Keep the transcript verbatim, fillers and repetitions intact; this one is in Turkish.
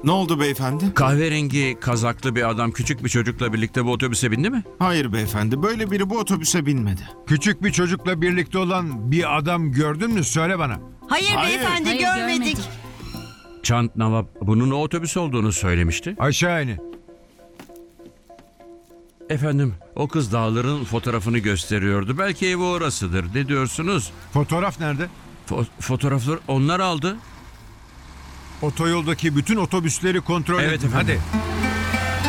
Ne oldu beyefendi? Kahverengi kazaklı bir adam küçük bir çocukla birlikte bu otobüse bindi mi? Hayır beyefendi, böyle biri bu otobüse binmedi. Küçük bir çocukla birlikte olan bir adam gördün mü? Söyle bana. Hayır, Hayır. beyefendi Hayır, görmedik. görmedik. Çant Navap bunun o otobüs olduğunu söylemişti. Aşağı inin. Efendim, o kız dağların fotoğrafını gösteriyordu. Belki evi orasıdır. Ne diyorsunuz? Fotoğraf nerede? Fo- fotoğrafları onlar aldı. Otoyoldaki bütün otobüsleri kontrol Evet edin. efendim. Hadi.